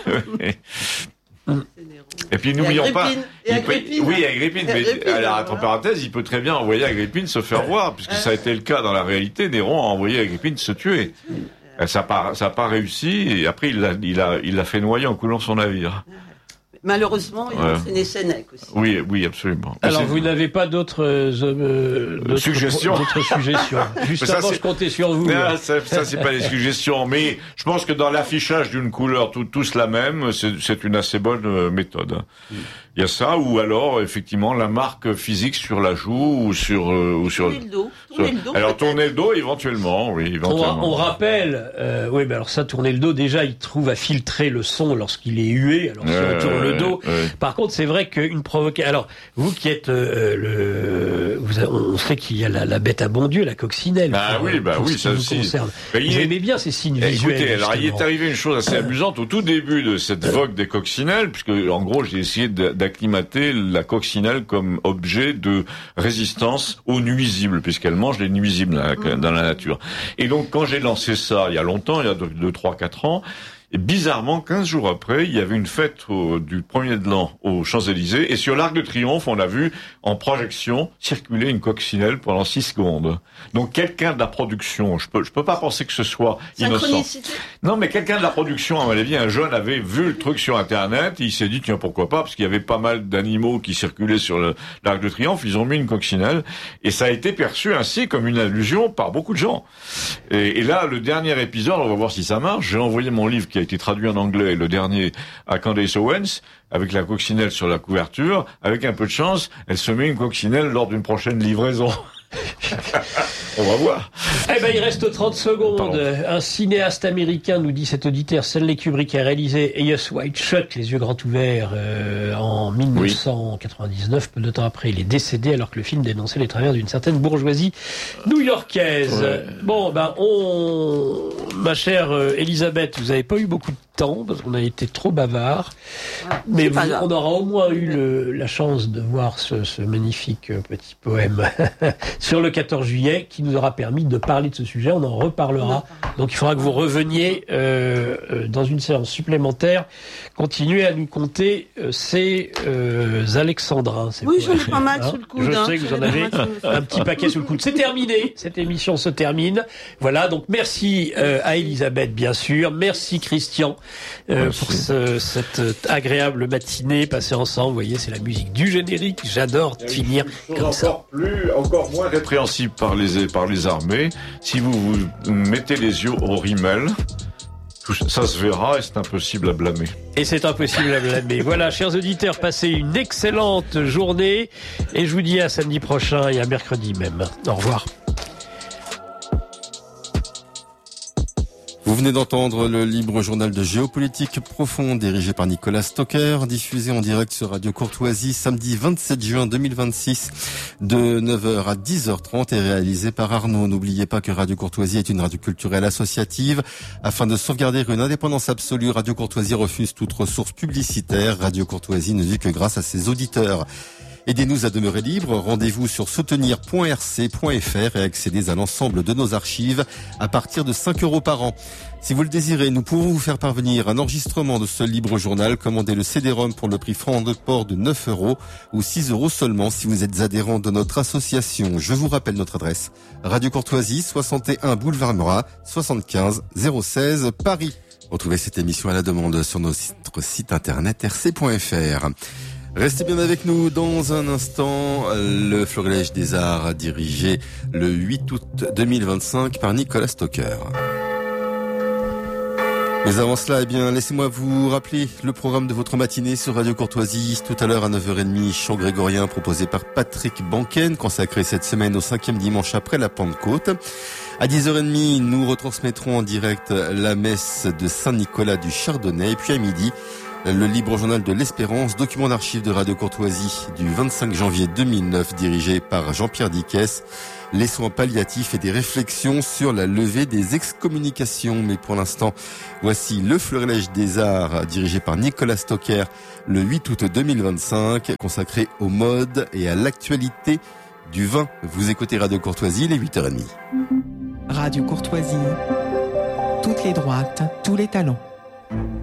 Speaker 1: Et puis n'oublions pas.
Speaker 4: Agrippine.
Speaker 1: Oui, Agrippine. Mais entre parenthèses, il peut très bien envoyer Agrippine se faire voir, puisque ça a été le cas dans la réalité. Néron a envoyé Agrippine se tuer. Ça a pas réussi, et après il l'a fait noyer en coulant son navire.
Speaker 4: Malheureusement, il a enseigné Sénèque aussi.
Speaker 1: Oui, absolument.
Speaker 2: Alors, vous n'avez pas d'autres
Speaker 1: suggestions.
Speaker 2: Juste avant, je comptais sur vous.
Speaker 1: Ça, c'est pas des suggestions, mais je pense que dans l'affichage d'une couleur tous la même, c'est une assez bonne méthode. Il y a ça, ou alors, effectivement, la marque physique sur la joue, ou sur...
Speaker 4: Tourner le dos.
Speaker 1: Alors, tourner le dos, éventuellement, oui, éventuellement.
Speaker 2: On rappelle, mais alors ça, tourner le dos, déjà, il trouve à filtrer le son lorsqu'il est hué, alors si on tourne le dos. Par contre, c'est vrai qu'une provocation... Alors, vous qui êtes on sait qu'il y a la bête à bon Dieu, la coccinelle.
Speaker 1: Oui, ça aussi.
Speaker 2: Vous aimez bien ces signes visuels.
Speaker 1: Écoutez, alors il est arrivé une chose assez amusante au tout début de cette vogue des coccinelles, puisque en gros, j'ai essayé d'acclimater la coccinelle comme objet de résistance aux nuisibles, puisqu'elle mange les nuisibles dans la nature. Et donc, quand j'ai lancé ça il y a longtemps, il y a 2, 3, 4 ans, et bizarrement, 15 jours après, il y avait une fête du 1er de l'an aux Champs-Élysées, et sur l'Arc de Triomphe, on a vu en projection circuler une coccinelle pendant 6 secondes. Donc quelqu'un de la production, je peux pas penser que ce soit innocent. Non, mais quelqu'un de la production, à mon avis, un jeune avait vu le truc sur Internet, et il s'est dit tiens pourquoi pas, parce qu'il y avait pas mal d'animaux qui circulaient sur l'Arc de Triomphe, ils ont mis une coccinelle, et ça a été perçu ainsi comme une allusion par beaucoup de gens. Et là, le dernier épisode, on va voir si ça marche. J'ai envoyé mon livre qui a été traduit en anglais, le dernier, à Candace Owens, avec la coccinelle sur la couverture. Avec un peu de chance, elle se met une coccinelle lors d'une prochaine livraison. On va voir.
Speaker 2: Il reste 30 secondes. Un cinéaste américain, nous dit cet auditeur, Stanley Kubrick, a réalisé Eyes Wide Shut, les yeux grands ouverts, en 1999. Peu de temps après, il est décédé alors que le film dénonçait les travers d'une certaine bourgeoisie new-yorkaise. Ma chère Elisabeth, vous n'avez pas eu beaucoup de temps parce qu'on a été trop bavard, mais on aura au moins eu la chance de voir ce magnifique petit poème sur le 14 juillet qui nous aura permis de parler de ce sujet. On en reparlera. Donc il faudra que vous reveniez dans une séance supplémentaire. Continuez à nous conter ces alexandrins.
Speaker 4: J'en ai pas mal sous le coude.
Speaker 2: Je sais que vous en avez un petit paquet sous le coude. C'est terminé. Cette émission se termine. Voilà. Donc merci à Elisabeth, bien sûr. Merci Christian pour cette agréable matinée passée ensemble. Vous voyez, c'est la musique du générique. J'adore finir comme ça.
Speaker 1: Encore moins répréhensible par les armées. Si vous mettez les yeux au rimel, ça se verra et c'est impossible à blâmer.
Speaker 2: Et c'est impossible à blâmer. Voilà, chers auditeurs, passez une excellente journée et je vous dis à samedi prochain et à mercredi même. Au revoir.
Speaker 5: Vous venez d'entendre le libre journal de géopolitique profonde dirigé par Nicolas Stocker, diffusé en direct sur Radio Courtoisie samedi 27 juin 2026 de 9h à 10h30 et réalisé par Arnaud. N'oubliez pas que Radio Courtoisie est une radio culturelle associative. Afin de sauvegarder une indépendance absolue, Radio Courtoisie refuse toute ressource publicitaire. Radio Courtoisie ne vit que grâce à ses auditeurs. Aidez-nous à demeurer libre. Rendez-vous sur soutenir.rc.fr et accédez à l'ensemble de nos archives à partir de 5 € par an. Si vous le désirez, nous pouvons vous faire parvenir un enregistrement de ce libre journal. Commandez le CD-ROM pour le prix franc de port de 9 € ou 6 € seulement si vous êtes adhérent de notre association. Je vous rappelle notre adresse. Radio Courtoisie, 61 boulevard Murat, 75 016 Paris. Retrouvez cette émission à la demande sur notre site internet rc.fr. Restez bien avec nous dans un instant. Le Florilège des Arts dirigé le 8 août 2025 par Nicolas Stocker. Mais avant cela, laissez-moi vous rappeler le programme de votre matinée sur Radio Courtoisie. Tout à l'heure à 9h30, chant grégorien proposé par Patrick Banken, consacré cette semaine au 5e dimanche après la Pentecôte. À 10h30, nous retransmettrons en direct la messe de Saint-Nicolas du Chardonnay. Et puis à midi, le Libre Journal de l'Espérance, document d'archives de Radio Courtoisie du 25 janvier 2009, dirigé par Jean-Pierre Dickès. Les soins palliatifs et des réflexions sur la levée des excommunications. Mais pour l'instant, voici le Florilège des Arts, dirigé par Nicolas Stocker, le 8 août 2025, consacré aux modes et à l'actualité du vin. Vous écoutez Radio Courtoisie, il est 8h30.
Speaker 6: Radio Courtoisie, toutes les droites, tous les talents.